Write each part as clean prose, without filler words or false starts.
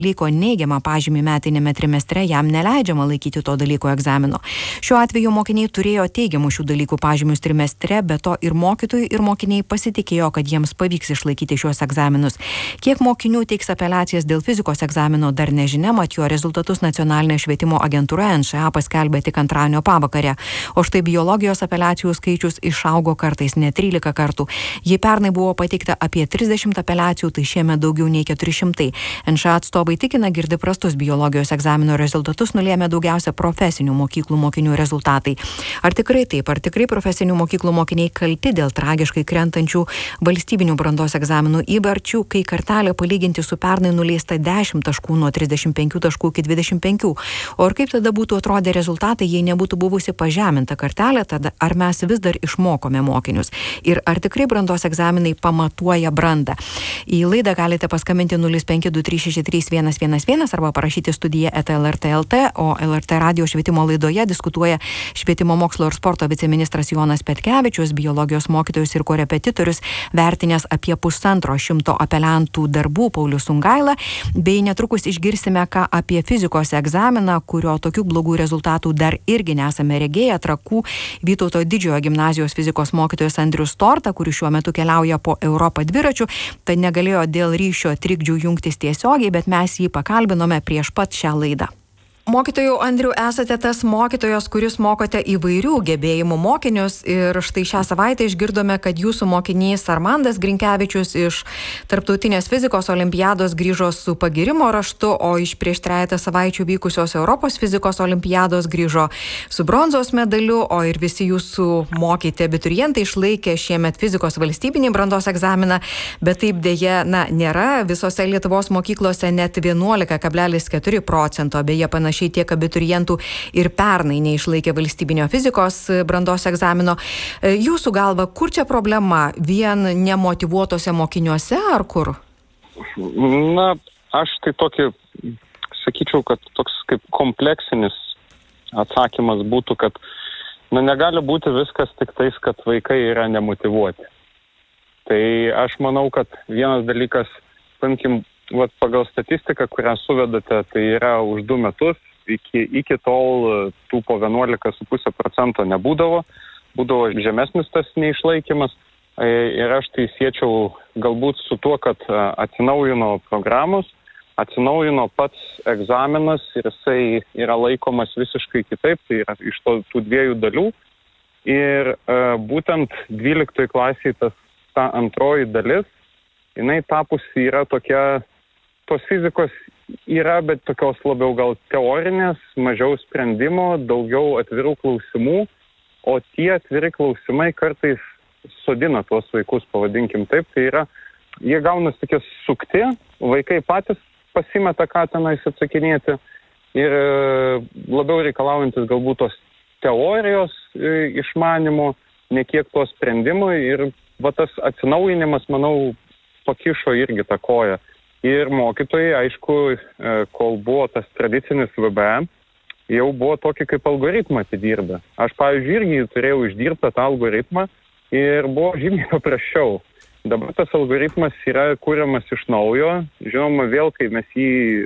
dalyko neigiamą pažymį metinėme trimestre, jam neleidžiama laikyti to dalyko egzamino. Šiuo atveju mokiniai turėjo teigiamų šių dalykų pažymius trimestre, be to ir mokytojai, ir mokiniai pasitikėjo, kad jiems pavyks išlaikyti šiuos egzaminus. Kiek mokinių teiks apeliacijas dėl fizikos egzamino dar nežinia, mat jo rezultatus nacionalinė švietimo agentūra NŠA paskelbė tik antradienio pavakarę. O štai biologijos apeliacijų skaičius išaugo kartais net 13 kartų. Jei pernai buvo pateikta apie 30 apeliacijų, tai šiemet daugiau nei 400. NŠA atstovai tikina, girdi prastus biologijos egzamino rezultatus nulėmė daugiausia profesinių mokyklų mokinių rezultatai. Ar tikrai taip? Ar tikrai profesinių mokyklų mokiniai kalti dėl tragiškai krentančių valstybinių brandos egzaminų įverčių, kai kartelė palyginti su pernai nuleista 10 taškų nuo 35 taškų iki 25? O ir kaip tada būtų atrodę rezultatai, jei nebūtų buvusi pažeminta kartelė, tada ar mes vis dar išmokome mokinius? Ir ar tikrai brandos egzaminai pamatuoja brandą? Į laidą galite paskambinti 0523631111 arba parašyti studiją @lrt.lt, o LRT radijo švietimo laidoje diskutuoja švietimo mokslo ir sporto viceministras Jonas Petkevičius, biologijos mokytojus ir korepetitorius, vertinęs apie 150 apeliantų darbų Paulius Sungaila, bei netrukus išgirsime, ką apie fizikos egzaminą, kurio tokių blogų rezultatų dar irgi nesame regėję, Trakų Vytauto Didžiojo gimnazijos fizikos mokytojas Andrius Storta, kuris šiuo metu keliauja po Europą dviračiu, tai negalėjo dėl ryšio trikdžių jungtis tiesiogiai, bet mes jį pakalbinome prieš pat šią laidą. Mokytojau Andriu, esate tas mokytojas, kuris mokote įvairių gebėjimų mokinius ir štai šią savaitę išgirdome, kad jūsų mokinys Armandas Grinkevičius iš Tarptautinės fizikos olimpiados grįžo su pagyrimo raštu, o iš prieš 3 savaičių vykusios Europos fizikos olimpiados grįžo su bronzos medaliu, o ir visi jūsų mokyti abiturientai išlaikė šiemet fizikos valstybinį brandos egzaminą, bet taip dėja, nėra visose Lietuvos mokyklose net 11,4%, beje panašiai tiek abiturientų ir pernai neišlaikė valstybinio fizikos brandos egzamino. Jūsų galva, kur čia problema? Vien nemotyvuotose mokiniuose ar kur? Aš tai tokį, sakyčiau, kad toks kaip kompleksinis atsakymas būtų, kad negali būti viskas tik tais, kad vaikai yra nemotyvuoti. Tai aš manau, kad vienas dalykas, paimkim, pagal statistiką, kurią suvedate, tai yra už 2 metus, iki tol tų po 11,5% nebūdavo, būdavo žemesnis tas neišlaikymas ir aš tai siečiau galbūt su tuo, kad atsinaujino programos, atsinaujino pats egzaminas ir jisai yra laikomas visiškai kitaip, tai yra iš tų 2 dalių ir būtent 12 klasiai ta antroji dalis, jinai tapusi yra tokia, tos fizikos yra, bet tokios labiau gal teorinės, mažiau sprendimo, daugiau atvirų klausimų, o tie atviri klausimai kartais sodina tuos vaikus, pavadinkim taip, tai yra, jie gauna tokie sukti, vaikai patys pasimeta, ką tenais atsakinėti ir labiau reikalaujantis galbūt tos teorijos išmanimo, ne kiek to sprendimo ir tas atsinaujinimas, manau, pakišo irgi tą koją. Ir mokytojai, aišku, kol buvo tas tradicinis VB, jau buvo tokį kaip algoritmą atidirbę. Aš, pavyzdžiui, irgi turėjau išdirbtą tą algoritmą ir buvo žymiai paprasčiau. Dabar tas algoritmas yra kuriamas iš naujo. Žinoma, vėl, kai mes jį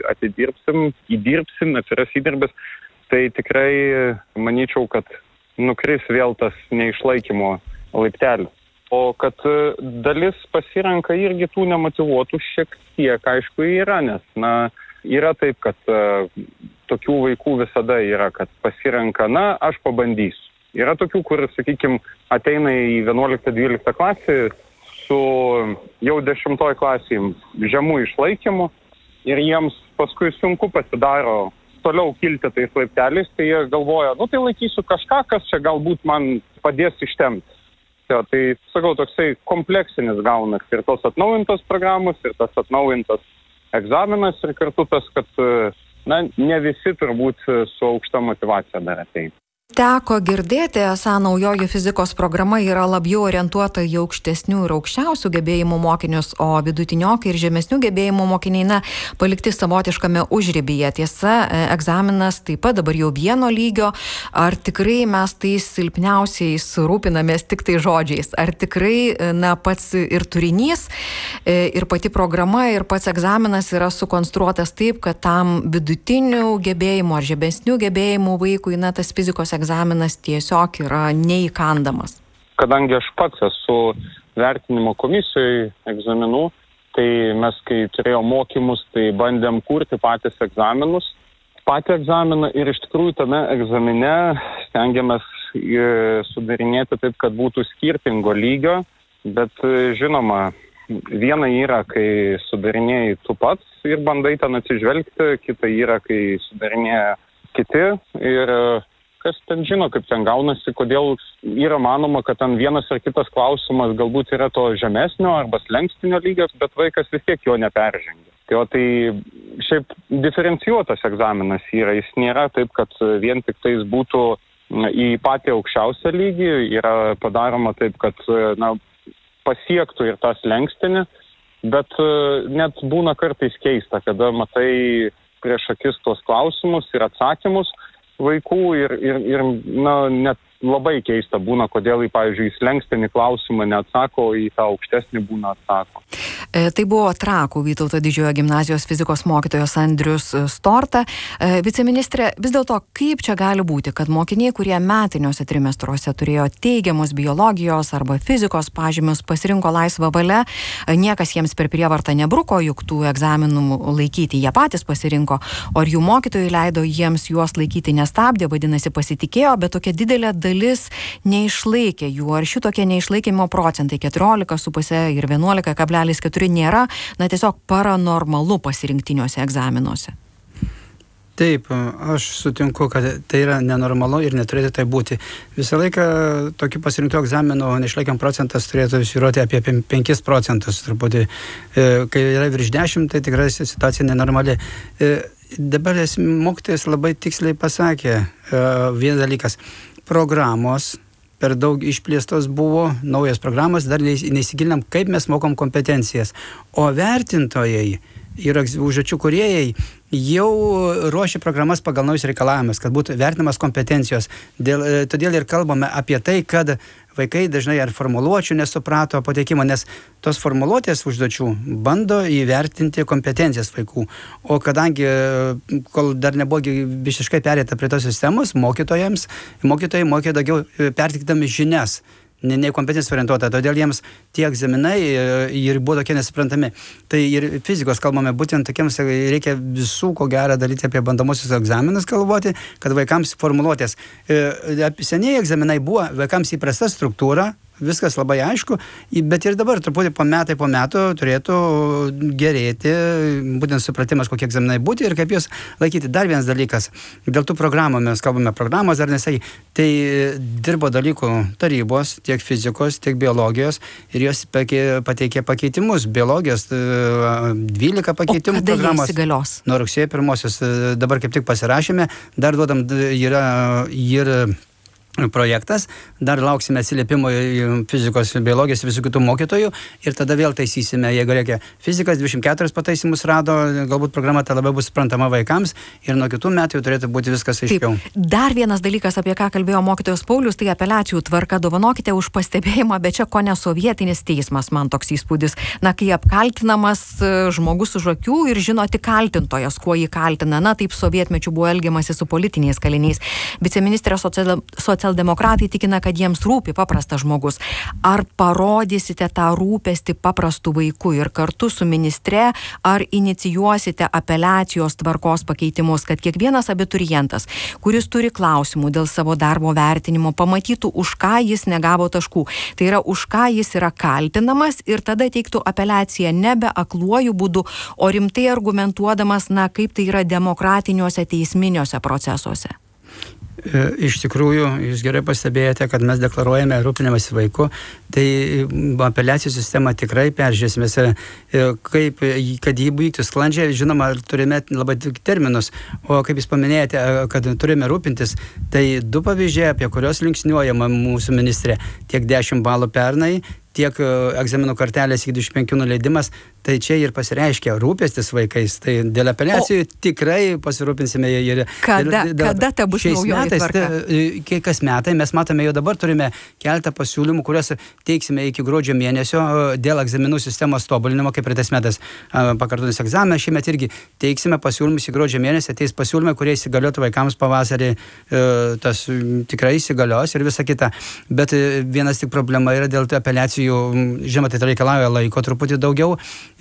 įdirbsim, atsiras įdirbės, tai tikrai manyčiau, kad nukris vėl tas neišlaikymo laiptelis. O kad dalis pasirenka irgi tų nemotyvuotų šiek tiek, aišku, yra, nes, yra taip, kad tokių vaikų visada yra, kad pasirenka, aš pabandysiu. Yra tokių, kur, sakykime, ateina į 11-12 klasį su jau 10 klasėje žemų išlaikymu ir jiems paskui sunku pasidaro toliau kilti tais laipteliais, tai jie galvoja, tai laikysiu kažką, kas čia galbūt man padės ištemti. Tai, sakau, toksai kompleksinis gaunas ir tos atnaujintos programos, ir tas atnaujintas egzaminas, ir kartu tas, kad, ne visi turbūt su aukšta motyvacija dar ateina. Teko girdėti, esą naujoji fizikos programa yra labiau orientuota į aukštesnių ir aukščiausių gebėjimų mokinius, o vidutiniokai ir žemesnių gebėjimų mokiniai palikti savotiškame užribyje. Tiesa, egzaminas taip pat dabar jau vieno lygio. Ar tikrai mes tais silpniausiais rūpinamės tik tai žodžiais? Ar tikrai pats ir turinys, ir pati programa, ir pats egzaminas yra sukonstruotas taip, kad tam vidutinių gebėjimų ar žemesnių gebėjimų vaikui tas fizikos egzaminas tiesiog yra neįkandamas? Kadangi aš pats esu vertinimo komisijoje egzaminų, tai mes, kai turėjom mokymus, tai bandėm kurti patį egzaminą ir iš tikrųjų tame egzamine stengiamės sudarinėti taip, kad būtų skirtingo lygio, bet žinoma, viena yra, kai sudarinėjai tu pats ir bandai ten atsižvelgti, kita yra, kai sudarinėja kiti ir kas ten žino, kaip ten gaunasi, kodėl yra manoma, kad ten vienas ar kitas klausimas galbūt yra to žemesnio arba slenkstinio lygio, bet vaikas vis tiek jo neperžengia. Tai šiaip diferencijuotas egzaminas yra, jis nėra taip, kad vien tik tais būtų į patį aukščiausią lygį, yra padaroma taip, kad pasiektų ir tą slengstinį, bet net būna kartais keista, kada matai prieš akis tuos klausimus ir atsakymus vaikų ir net labai keista būna, kodėl pavyzdžiui, slengstinį klausimą neatsako, į tą aukštesnį būna atsako. Tai buvo Trakų Vytauto Didžiojo gimnazijos fizikos mokytojas Andrius Storta. Viceministrė, vis dėlto kaip čia gali būti, kad mokiniai, kurie metiniuose trimestruose turėjo teigiamus biologijos arba fizikos pažymius, pasirinko laisvą valią, niekas jiems per prievartą nebruko, juk tų egzaminų laikyti jie patys pasirinko, o ir jų mokytojai leido jiems juos laikyti nestabdė, vadinasi pasitikėjo, bet tokia didelė dalis neišlaikė jų. Ar šitokie neišlaikymo procentai 14,5 ir 11,4 nėra, tiesiog paranormalu pasirinktiniuose egzaminuose? Taip, aš sutinku, kad tai yra nenormalu ir neturėtų tai būti. Visą laiką tokių pasirinktų egzaminų neišlaikiam procentas turėtų svyruoti apie 5 procentus. Truputį, kai yra virš 10, tai tikrai situacija nenormali. Dabar mokytojas labai tiksliai pasakė vienas dalykas. Programos per daug išplėstos buvo, naujas programas, dar neįsigilinam, kaip mes mokom kompetencijas. O vertintojai ir užduočių kūrėjai jau ruošia programas pagal naujus reikalavimus, kad būtų vertinamas kompetencijos. Todėl ir kalbame apie tai, kad vaikai dažnai ar formuluočių nesuprato pateikimo, nes tos formuluotės užduočių bando įvertinti kompetencijas vaikų. O kadangi, kol dar nebuvo visiškai perėta prie tos sistemos, mokytojai mokė daugiau pertikdami žinias, ne kompetencijos orientuota, todėl jiems tie egzaminai ir buvo tokie nesuprantami. Tai ir fizikos kalbame, būtent tokiems reikia visų, ko gero, daryti apie bandomosius egzaminus kalboti, kad vaikams formuluotės. Seniai egzaminai buvo vaikams įprasta struktūra, viskas labai aišku, bet ir dabar truputį po metų turėtų gerėti, būtent supratimas, kokie egzaminai būti ir kaip juos laikyti. Dar vienas dalykas, dėl tų programų, mes kalbame programos, ar nesai, tai dirbo dalykų tarybos, tiek fizikos, tiek biologijos, ir jos pateikė pakeitimus. Biologijos 12 pakeitimų programos. Nuo rugsėjo 1, dabar kaip tik pasirašėme, dar duodam ir projektas, dar lauksime atsiliepimo fizikos, biologijos, visų kitų mokytojų ir tada vėl taisysime, jeigu reikia. Fizikas 24 pataisimus rado, galbūt programa ta labiau bus suprantama vaikams ir nuo kitų metų jau turėtų būti viskas aiškiau. Taip. Dar vienas dalykas, apie ką kalbėjo mokytojas Paulius, tai apeliacijų tvarka. Dovanokite už pastebėjimą, bet čia ko ne sovietinis teismas, man toks įspūdis. Kai apkaltinamas žmogus už akių ir žino tik kaltintojas, kuo jį kaltina. Taip sovietmečių buvo elgiamasi su politiniais kaliniais. Viceministrė socialdemokratai tikina, kad jiems rūpi paprastas žmogus. Ar parodysite tą rūpestį paprastų vaikų ir kartu su ministre, ar inicijuosite apeliacijos tvarkos pakeitimus, kad kiekvienas abiturientas, kuris turi klausimų dėl savo darbo vertinimo, pamatytų, už ką jis negavo taškų. Tai yra, už ką jis yra kaltinamas ir tada teiktų apeliaciją nebe akluoju būdu, o rimtai argumentuodamas, kaip tai yra demokratiniuose teisminiuose procesuose. Iš tikrųjų, jūs gerai pastebėjote, kad mes deklaruojame rūpinimąsi vaiku, tai apeliacijų sistemą tikrai peržiūrėsime, kad jį vyktų sklandžiai, žinoma, turime labai terminus, o kaip jūs paminėjote, kad turime rūpintis, tai 2 pavyzdžiai, apie kurios linksniuojama mūsų ministrė, tiek 10 balų pernai, tiek egzaminų kartelės iki 25 nuleidimas, tai čia ir pasireiškia rūpestis vaikais. Tai dėl apeliacijų tikrai pasirūpinsime. Kada ta bus naujoji tvarka? Kas metai, mes matome, jau dabar turime keletą pasiūlymų, kuriuos teiksime iki gruodžio mėnesio dėl egzaminų sistemos tobulinimo, kaip praeitais metais pakartotinis egzaminas. Šiemet irgi teiksime pasiūlymus į gruodžio mėnesį, ateis pasiūlymai, kurie įsigaliotų vaikams pavasarį, tas tikrai įsigalios ir visa kita. Bet vienas tik problema yra dėl tų apeliacijų, žinoma, tai reikalauja laiko truputį daugiau,